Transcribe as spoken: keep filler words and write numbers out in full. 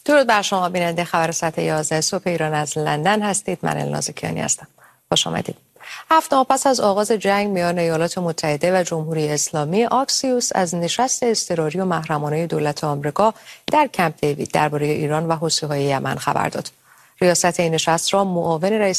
درود بر شما بیننده خبر ساعت یازده صبح ایران از لندن هستید. من الناز کیانی هستم. خوش آمدید. هفت ماه پس از آغاز جنگ میان ایالات متحده و جمهوری اسلامی، آکسیوس از نشست اضطراری و محرمانه دولت آمریکا در کمپ دیوید درباره ایران و حوثی‌های یمن خبر داد. ریاست این نشست را معاون رئیس